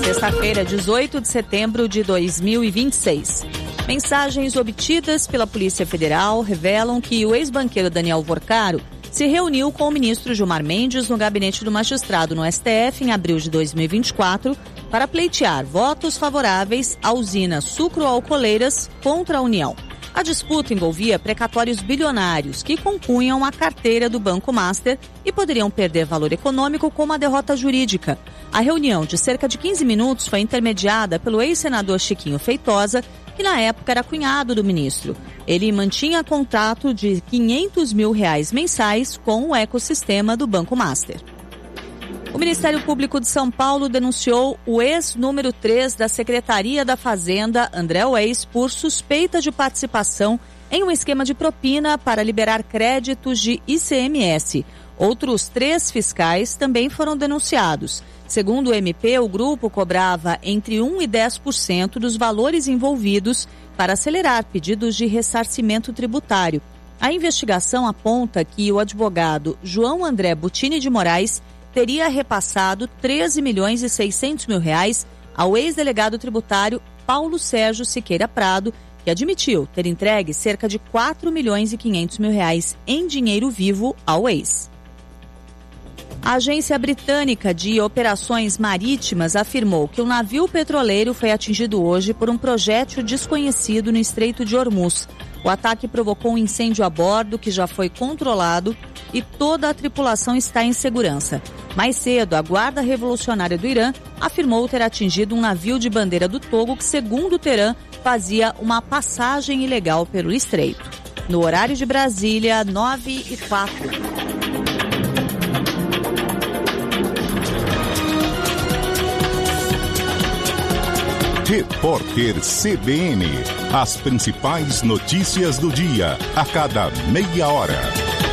Sexta-feira, 18 de setembro de 2026. Mensagens obtidas pela Polícia Federal revelam que o ex-banqueiro Daniel Porcaro se reuniu com o ministro Gilmar Mendes no gabinete do magistrado no STF em abril de 2024 para pleitear votos favoráveis à usina Sucroalcooleiras contra a União. A disputa envolvia precatórios bilionários que compunham a carteira do Banco Master e poderiam perder valor econômico com uma derrota jurídica. A reunião de cerca de 15 minutos foi intermediada pelo ex-senador Chiquinho Feitosa, que na época era cunhado do ministro. Ele mantinha contrato de R$500 mil mensais com o ecossistema do Banco Master. O Ministério Público de São Paulo denunciou o ex-número 3 da Secretaria da Fazenda, André Weiss, por suspeita de participação em um esquema de propina para liberar créditos de ICMS. Outros 3 fiscais também foram denunciados. Segundo o MP, o grupo cobrava entre 1% e 10% dos valores envolvidos para acelerar pedidos de ressarcimento tributário. A investigação aponta que o advogado João André Butini de Moraes teria repassado R$13.600.000 ao ex-delegado tributário Paulo Sérgio Siqueira Prado, que admitiu ter entregue cerca de R$4.500.000 em dinheiro vivo ao ex. A Agência Britânica de Operações Marítimas afirmou que um navio petroleiro foi atingido hoje por um projétil desconhecido no Estreito de Hormuz. O ataque provocou um incêndio a bordo que já foi controlado e toda a tripulação está em segurança. Mais cedo, a Guarda Revolucionária do Irã afirmou ter atingido um navio de bandeira do Togo que, segundo o Teherã, fazia uma passagem ilegal pelo estreito. No horário de Brasília, 9h04. Repórter CBN. As principais notícias do dia, a cada meia hora.